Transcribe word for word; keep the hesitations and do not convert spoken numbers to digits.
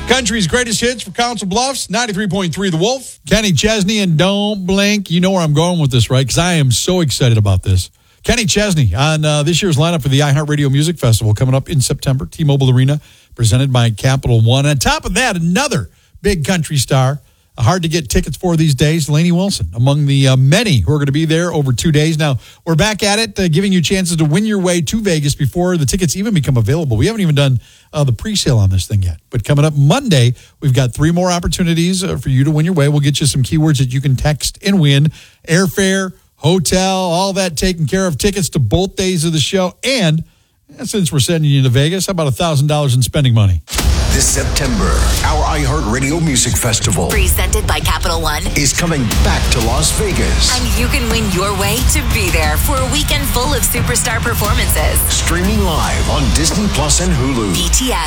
Country's greatest hits for Council Bluffs, ninety-three point three The Wolf. Kenny Chesney and Don't Blink. You know where I'm going with this, right? Because I am so excited about this. Kenny Chesney on uh, this year's lineup for the iHeartRadio Music Festival coming up in September. T-Mobile Arena, presented by Capital One. And on top of that, another big country star. Hard to get tickets for these days. Lainey Wilson, among the uh, many who are going to be there over two days. Now, we're back at it, uh, giving you chances to win your way to Vegas before the tickets even become available. We haven't even done uh, the pre-sale on this thing yet. But coming up Monday, we've got three more opportunities uh, for you to win your way. We'll get you some keywords that you can text and win. Airfare, hotel, all that taken care of. Tickets to both days of the show. And uh, since we're sending you to Vegas, how about one thousand dollars in spending money? This September, our iHeartRadio Music Festival, presented by Capital One, is coming back to Las Vegas. And you can win your way to be there for a weekend full of superstar performances. Streaming live on Disney Plus and Hulu. B T S.